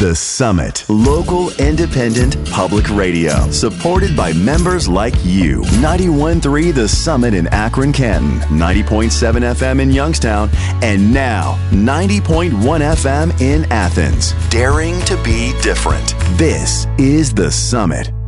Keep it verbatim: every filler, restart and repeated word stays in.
The Summit, local independent public radio, supported by members like you. ninety-one point three The Summit in Akron, Canton, ninety point seven F M in Youngstown, and now ninety point one F M in Athens. Daring to be different. This is The Summit.